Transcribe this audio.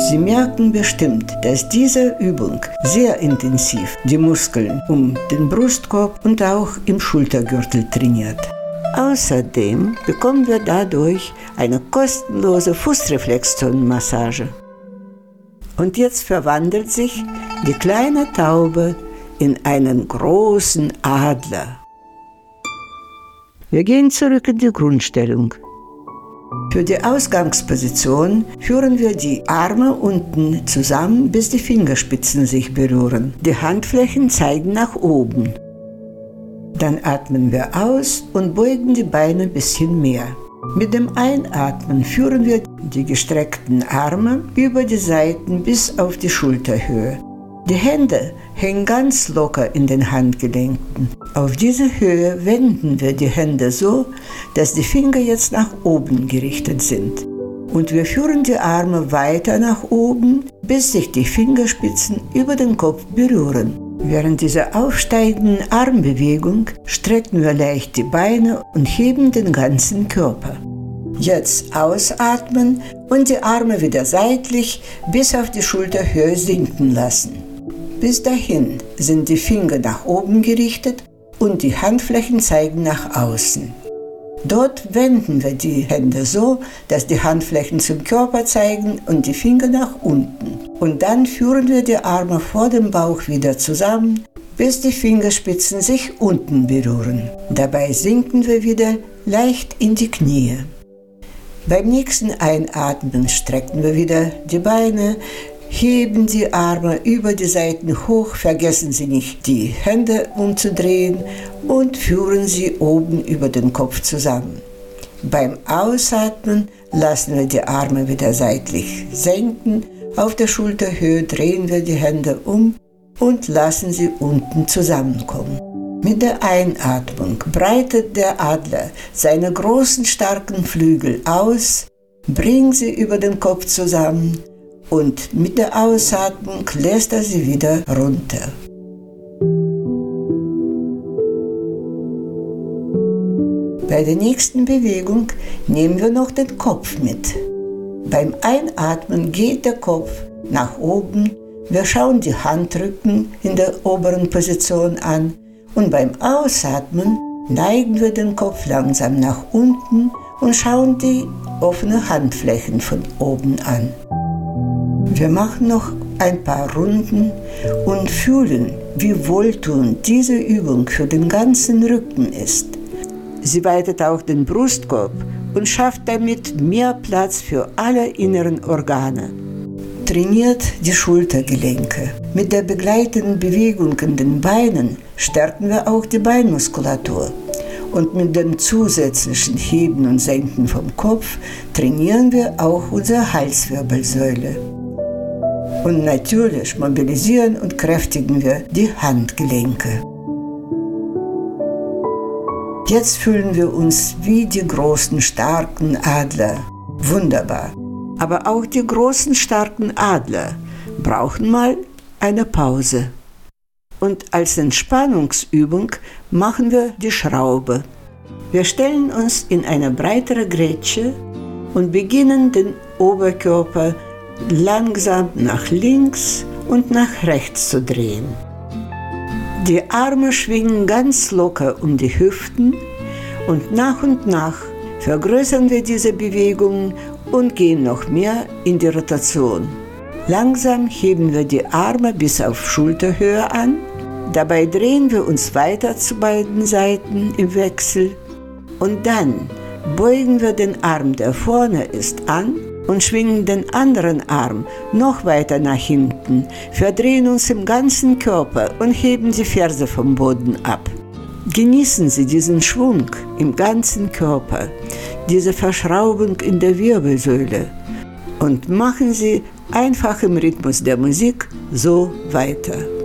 Sie merken bestimmt, dass diese Übung sehr intensiv die Muskeln um den Brustkorb und auch im Schultergürtel trainiert. Außerdem bekommen wir dadurch eine kostenlose Fußreflexzonenmassage. Und jetzt verwandelt sich die kleine Taube in einen großen Adler. Wir gehen zurück in die Grundstellung. Für die Ausgangsposition führen wir die Arme unten zusammen, bis die Fingerspitzen sich berühren. Die Handflächen zeigen nach oben. Dann atmen wir aus und beugen die Beine ein bisschen mehr. Mit dem Einatmen führen wir die gestreckten Arme über die Seiten bis auf die Schulterhöhe. Die Hände hängen ganz locker in den Handgelenken. Auf diese Höhe wenden wir die Hände so, dass die Finger jetzt nach oben gerichtet sind. Und wir führen die Arme weiter nach oben, bis sich die Fingerspitzen über den Kopf berühren. Während dieser aufsteigenden Armbewegung strecken wir leicht die Beine und heben den ganzen Körper. Jetzt ausatmen und die Arme wieder seitlich bis auf die Schulterhöhe sinken lassen. Bis dahin sind die Finger nach oben gerichtet und die Handflächen zeigen nach außen. Dort wenden wir die Hände so, dass die Handflächen zum Körper zeigen und die Finger nach unten. Und dann führen wir die Arme vor dem Bauch wieder zusammen, bis die Fingerspitzen sich unten berühren. Dabei sinken wir wieder leicht in die Knie. Beim nächsten Einatmen strecken wir wieder die Beine, heben die Arme über die Seiten hoch, vergessen Sie nicht, die Hände umzudrehen und führen sie oben über den Kopf zusammen. Beim Ausatmen lassen wir die Arme wieder seitlich senken, auf der Schulterhöhe drehen wir die Hände um und lassen sie unten zusammenkommen. Mit der Einatmung breitet der Adler seine großen, starken Flügel aus, bringt sie über den Kopf zusammen und mit der Ausatmung lässt er sie wieder runter. Bei der nächsten Bewegung nehmen wir noch den Kopf mit. Beim Einatmen geht der Kopf nach oben, wir schauen die Handrücken in der oberen Position an und beim Ausatmen neigen wir den Kopf langsam nach unten und schauen die offenen Handflächen von oben an. Wir machen noch ein paar Runden und fühlen, wie wohltuend diese Übung für den ganzen Rücken ist. Sie weitet auch den Brustkorb und schafft damit mehr Platz für alle inneren Organe. Trainiert die Schultergelenke. Mit der begleitenden Bewegung in den Beinen stärken wir auch die Beinmuskulatur. Und mit dem zusätzlichen Heben und Senken vom Kopf trainieren wir auch unsere Halswirbelsäule. Und natürlich mobilisieren und kräftigen wir die Handgelenke. Jetzt fühlen wir uns wie die großen, starken Adler. Wunderbar. Aber auch die großen, starken Adler brauchen mal eine Pause. Und als Entspannungsübung machen wir die Schraube. Wir stellen uns in eine breitere Grätsche und beginnen den Oberkörper langsam nach links und nach rechts zu drehen. Die Arme schwingen ganz locker um die Hüften und nach vergrößern wir diese Bewegungen und gehen noch mehr in die Rotation. Langsam heben wir die Arme bis auf Schulterhöhe an. Dabei drehen wir uns weiter zu beiden Seiten im Wechsel. Und dann beugen wir den Arm, der vorne ist, an und schwingen den anderen Arm noch weiter nach hinten, verdrehen uns im ganzen Körper und heben die Ferse vom Boden ab. Genießen Sie diesen Schwung im ganzen Körper, diese Verschraubung in der Wirbelsäule und machen Sie einfach im Rhythmus der Musik so weiter.